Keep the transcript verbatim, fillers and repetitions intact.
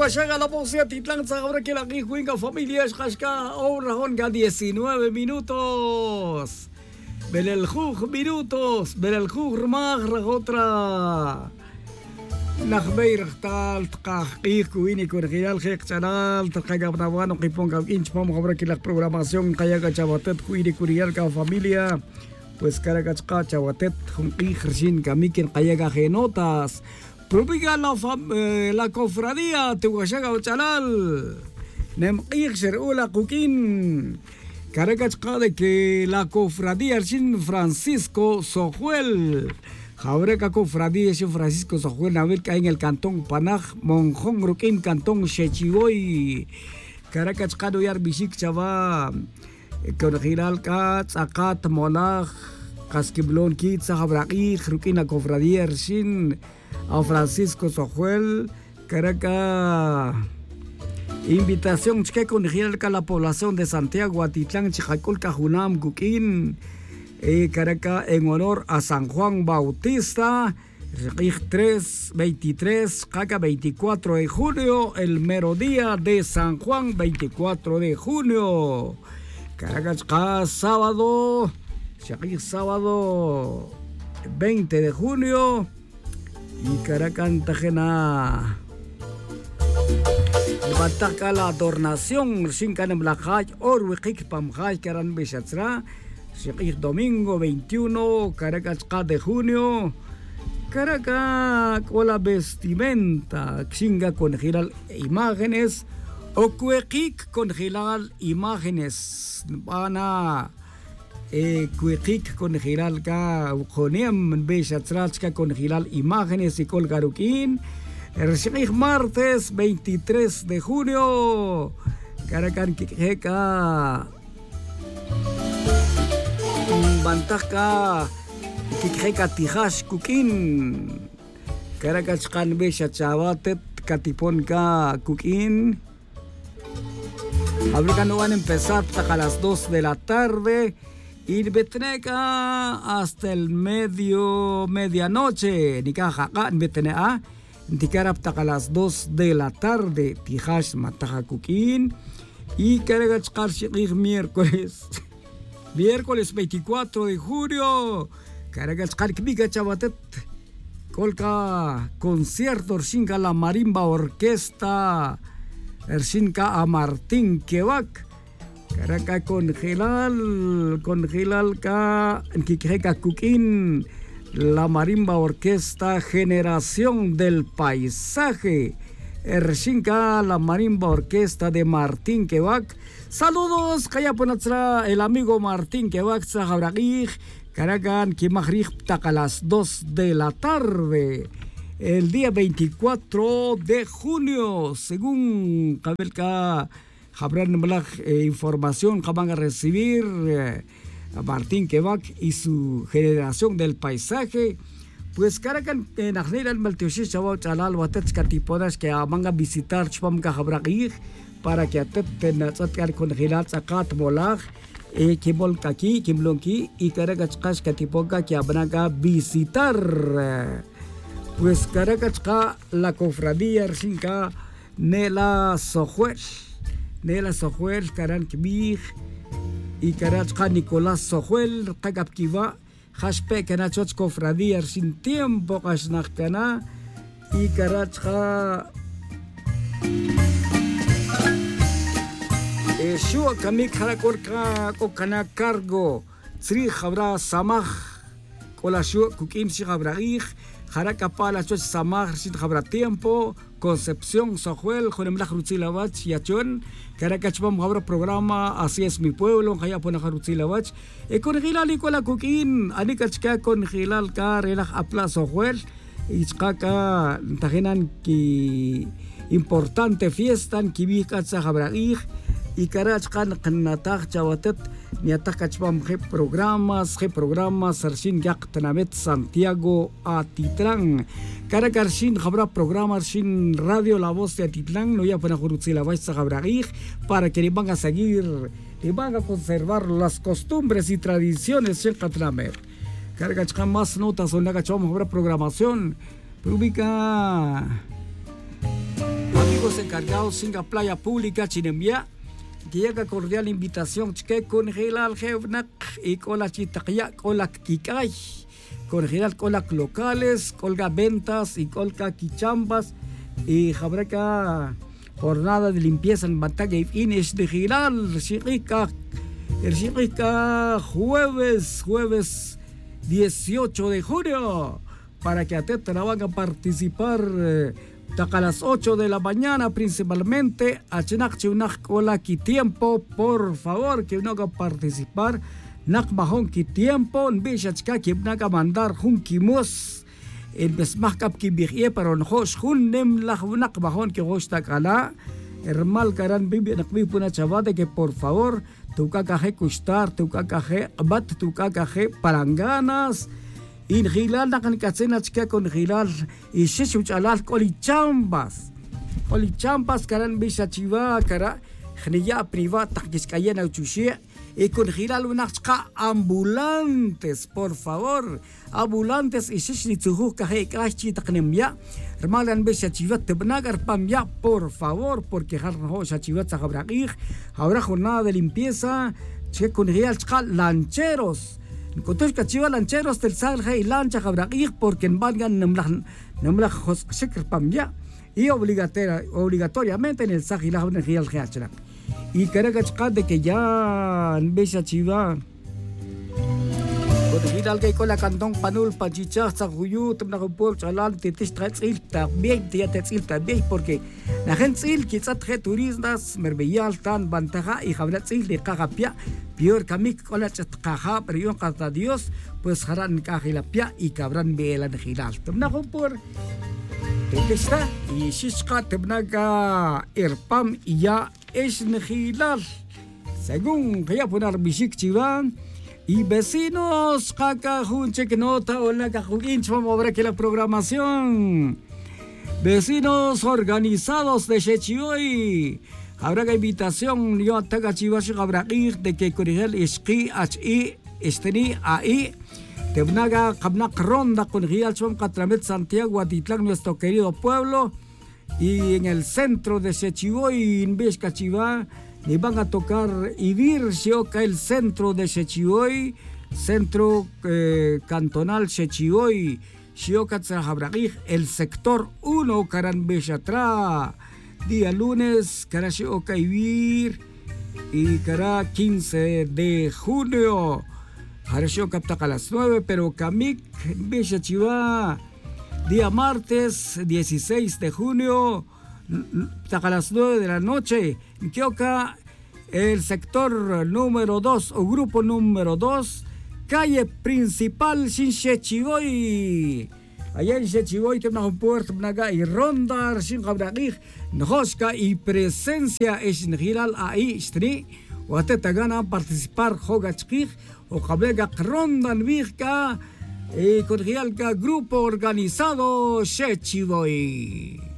Tihuachaga, la voz de Atitlán, ahora que la Guijuinga familia es Jasca, ahora honga diecinueve minutos. Beleljuj minutos, Beleljuj magra otra. Nachbeir tal, Tqaqiq, Kuini, Kurgial, Hexanal, Tqagabnabano, Kiponga, Inchpom, ahora que la programación Kayaga Chabatet, Kuini, Kurial, familia. Pues Caracachca, Chabatet, Junqui, Rshin, Kamikin, Kayaga Genotas. Propiga la, eh, la cofradía Tihuachaga Ochalal. Nem Ixer Ula Cuquín. Caracachca de que la cofradía Shin Francisco Sojuel. Jaureca cofradía Shin Francisco Sojuel. A ver que hay en el cantón Panaj, Monjón Ruquín, cantón Chechiboy. Caracachca do Yar Bishik Chava. Con Giral Katz, Akat, Monaj, Casquiblón Kitza, Jabraqui, Ruquina cofradía Shin. A Francisco Sojuel, Caraca. Invitación que con la población de Santiago, Atitlán, Chicacol, Cajunam, Cuquín, eh, Caraca, en honor a San Juan Bautista, tres, veintitrés, Caca, veinticuatro de junio, el mero día de San Juan, veinticuatro de junio. Caraca, sábado, sábado, veinte de junio. Y Caracán Tajena Bataka la adornación Shinkanem la Haj Orwikik Pam Haj Karan Bishatra Shikik domingo veintiuno Caracas de junio Caracas con la vestimenta Xinga con giral imágenes Okuekik con giral imágenes Van Eh, Cuiquic con Giral ka Ujonem Beshatrachka con Giral imágenes y Colgaruquín. El martes veintitrés de junio. Caracan Kikeka Bantaca Kikeka Tijash Kukin. Caracachkan Beshachabatet Katiponka Kukin. Ahorita no van a empezar hasta las dos de la tarde. Y Betneca hasta el medio, medianoche. Nikaja, Betnea. Tikarapta a las dos de la tarde. Tijash Matajacuquín. Y Caragachkarshik miércoles. Miércoles veinticuatro de julio. Caragachkarkmika Chabatet. Colca concierto. Shinka la marimba orquesta. Ershinka a Martín Quevac. Caraca con Gilal, con Gilal ka Kikeka Cuquín, la marimba orquesta Generación del Paisaje, Ershinka, la marimba orquesta de Martín Quevac. Saludos, Kayaponatra, el amigo Martín Quevac, Sahabragij, Caracan, Kimagrij, a las dos de la tarde. El día veinticuatro de junio, según Kabelka. Habrán eh, información que van a recibir eh, a Martín Quevac y su Generación del Paisaje. Pues Caracan en Ajnera Maltioshi Chabot Chalal Watetska Tipodas que van a visitar Chpamka Habragir para que ateten a con Gilat Zakat Molag, eh, Kimol Kaki, Kimlonki y Caracachkas Katipoca que van a visitar. Pues Caracachka la cofradía Rsinka Nela Sojuel. Nela Sojuel, Karan Kibij, y Karachka Nicolás Sojuel, Kagapkiva, Hashpe Kanachot Cofradía, sin tiempo, Kashnakana, y Karachka Shua Kamik Harakorka, Kokana Cargo, Sri Habra Samaj, Kolashu Kukim Shihabragij, Harakapala Choch Samaj, Sin Habra Tiempo, Concepción Sojuel, Jonemla Rutzilabach, Yachon, Caracachpam Habra programa, Así es mi pueblo, Hayapona Rutzilabach, y con Gilal y Cola Cuquín, Anikachka con Gilal Karela Apla Sojuel, y Chaka Tajenan que importante fiesta, Kibikatsa Habraig, y Carachkan Kanatak Chawatet, Niatakachpam G programas, G programas, Arshin Yak Tanamet Santiago Atitlán. Caracarshin habrá programas sin radio La Voz de Atitlán, no ya para Jurutzila Baisa Habragij, para que le van a seguir, le van a conservar las costumbres y tradiciones en Catlamer. Caracachkan más notas, o Nagachom habrá programación, pública. Amigos encargados en la playa pública Chinemia, llega cordial invitación que con Gilal Jevnak y con la Chitaquia, con la Kikay, con Gilal con las locales, con las ventas y con las quichambas y Jabreca jornada de limpieza en Batalla y fines de Gilal, Chiquica, el Chiquica jueves, jueves dieciocho de junio, para que atenten van a participar. Eh, a las ocho de la mañana principalmente a Chinak Chinak Kola ki tiempo, por favor que no haga participar nak mahon ki tiempo nbishachka que no haga mandar hun kimos el besmahkap ki bihie pero nhosh hun nem la nak mahon que hosta kala hermal karan bibi nak bi puna chavate que por favor tu kakaje kustar tu kakaje bat tu kakaje paranganas in Gilal na kan katsena chika con Gilal y shishu chalal colichambas colichambas karan bisha chiva kara khniya privat takis kayena uchushia y con Gilal una chka ambulantes por favor ambulantes y shishi tuhu kahe kachi taknemya hermalan bisha chiva tebnagar pamya por favor porque jarho shachiva tsabraqih ahora jornada de limpieza che con Gilal chka lancheros Entonces, cachiva lancheros del Salja y lancha jabraquij porque en Valgan Namla Shekr Pamya y obligatoriamente en el Sajila Energía al Geachra. Y Caracachka de que ya en Besha Chiva con Hidal que con la cantón Panul Pachicha Sahuyu, Tamnakupur, Chalan, Titis Tratzil, también Tiatzil también porque la gente il quizás tre turistas, Merbeyal, Tan, Bantaja y Jabratzil de Cajapia. Pior kamik con la chatcaja, pero yo hasta Dios, pues harán cajilapia y cabrán velan gilal. Temnago por está y shishka temnaga irpam y ya es gilal. Según que ya poner bishik chivan y vecinos, caca junche que nota o la cajugin, vamos a ver que la programación. Vecinos organizados de Shechioy. Habrá que invitación yo ataca chivas habrá ir de que corrigel esqui hi esteni ahí tebnaga kabnak ronda con Rial Chom Catramet Santiago Atitlán nuestro querido pueblo y en el centro de Sechivoy en Bezcachiva le van a tocar Ibir Xioca el centro de Sechivoy centro eh, cantonal Sechivoy Xioca Tzahabragij el sector uno Caran Bechatra día lunes, cara Okaivir y cara quince de junio. Harashio capta a las nueve, pero Kamik, Besha Chiva, día martes dieciséis de junio, a las nueve de la noche. En Kioka, el sector número dos o grupo número dos, calle principal Shinchechivoy. Allá en Shechivoy tenemos un puerto y ronda sin Gabragij, Njoska y presencia es en Gilal ahí, Stri, o a te gana participar Hogachkij, o Kablega ronda en Vizca, y con Gilal grupo organizado Shechivoy.